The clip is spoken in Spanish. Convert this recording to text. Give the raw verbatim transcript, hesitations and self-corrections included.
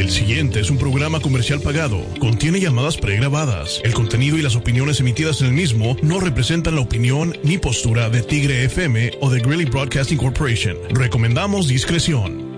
El siguiente es un programa comercial pagado. Contiene llamadas pregrabadas. El contenido y las opiniones emitidas en el mismo no representan la opinión ni postura de Tigre F M o de Greeley Broadcasting Corporation. Recomendamos discreción.